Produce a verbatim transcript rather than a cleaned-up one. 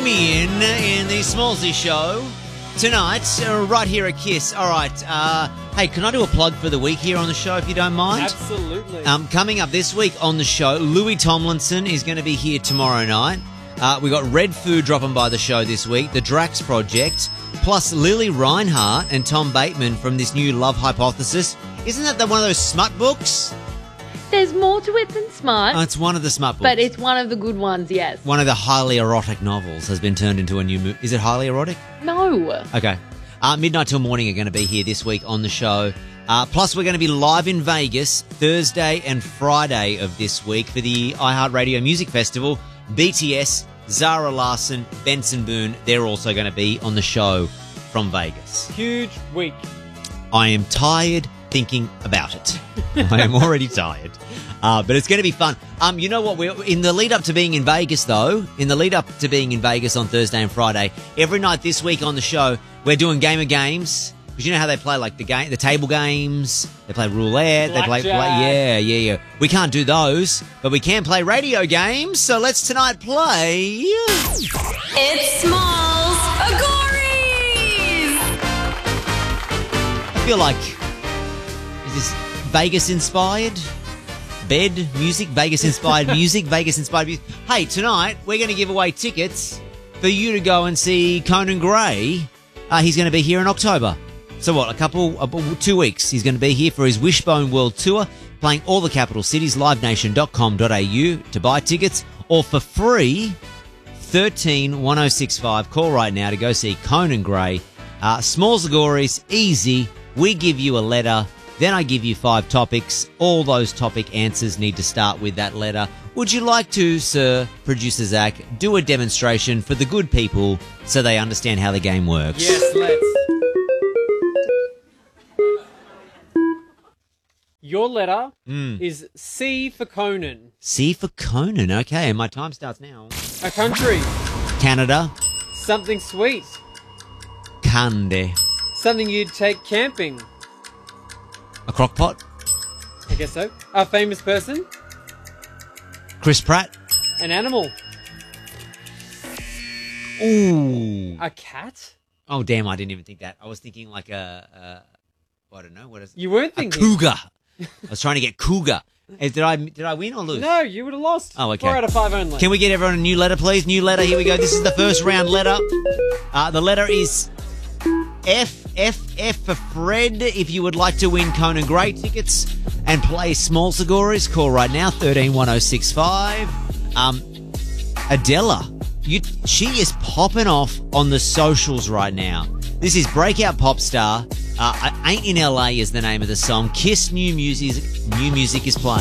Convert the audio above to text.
Bring me in in the Smallsy Show tonight, uh, right here at Kiss. All right. Uh, hey, can I do a plug for the week here on the show, if you don't mind? Absolutely. Um, coming up this week on the show, Louis Tomlinson is going to be here tomorrow night. Uh, we got Red Food dropping by the show this week, the Drax Project, plus Lily Reinhart and Tom Bateman from this new Love Hypothesis. Isn't that the, one of those smut books? There's more to it than smart. Oh, it's one of the smut books. But it's one of the good ones, yes. One of the highly erotic novels has been turned into a new movie. Is it highly erotic? No. Okay. Uh, Midnight Till Morning are going to be here this week on the show. Uh, plus, we're going to be live in Vegas Thursday and Friday of this week for the iHeartRadio Music Festival. B T S, Zara Larsson, Benson Boone, they're also going to be on the show from Vegas. Huge week. I am tired thinking about it. I am already tired. Uh, but it's going to be fun. Um, you know what? We're in the lead up to being in Vegas, though. In the lead up to being in Vegas on Thursday and Friday, every night this week on the show, we're doing Game of Games. Because you know how they play like the game, the table games. They play roulette. They play, play, yeah, yeah, yeah. We can't do those, but we can play radio games. So let's tonight play. It's Smalls Agories. I feel like is this Vegas inspired? Bed music, Vegas inspired music, Vegas inspired music. Hey, tonight we're going to give away tickets for you to go and see Conan Gray. Uh, he's going to be here in October. So what, a couple, uh, two weeks. He's going to be here for his Wishbone World Tour, playing all the capital cities, live nation dot com dot a u to buy tickets, or for free, thirteen one oh six five. Call right now to go see Conan Gray. Uh, Smalls Agories, easy. We give you a letter, then I give you five topics. All those topic answers need to start with that letter. Would you like to, Sir Producer Zach, do a demonstration for the good people so they understand how the game works? Yes, let's. Your letter Mm. is C for Conan. C for Conan. Okay, and my time starts now. A country. Canada. Something sweet. Candy. Something you'd take camping. A crock pot. I guess so. A famous person. Chris Pratt. An animal. Ooh. A cat. Oh, damn, I didn't even think that. I was thinking like a, a I don't know, what is it? You weren't A thinking. cougar. I was trying to get cougar. Eh, Did I did I win or lose? No, you would have lost. Oh, okay. Four out of five only. Can we get everyone a new letter, please? New letter. Here we go. This is the first round letter. Uh, the letter is F, F, F for Fred. If you would like to win Conan Gray tickets and play Small Agories, call right now, thirteen one oh six five. Um, Adela, you, she is popping off on the socials right now. This is Breakout Pop Star. Uh, Ain't in L A is the name of the song. Kiss New Music, new music is playing.